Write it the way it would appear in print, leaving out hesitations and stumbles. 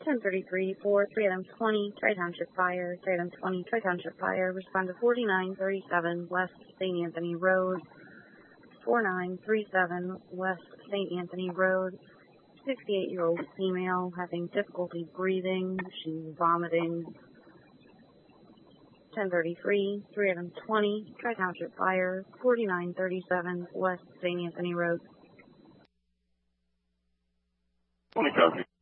1033 for 3 Adam 20, Tri-Township Fire, 3 Adam 20, Tri-Township Fire, respond to 4937 West St. Anthony Road, 4937 West St. Anthony Road, 68-year-old female having difficulty breathing, she's vomiting. 1033, 3 Adam 20, Tri-Township Fire, 4937 West St. Anthony Road. 20,000.